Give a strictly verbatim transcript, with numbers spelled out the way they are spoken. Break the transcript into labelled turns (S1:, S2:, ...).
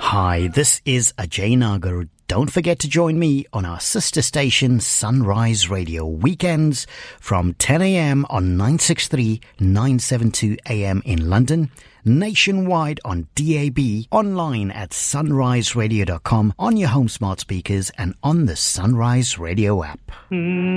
S1: Hi, this is Ajay Nagar. Don't forget to join me on our sister station Sunrise Radio weekends from ten a.m. on nine sixty-three, nine seventy-two A M in London, nationwide on D A B, online at sunrise radio dot com, on your home smart speakers and on the Sunrise Radio app.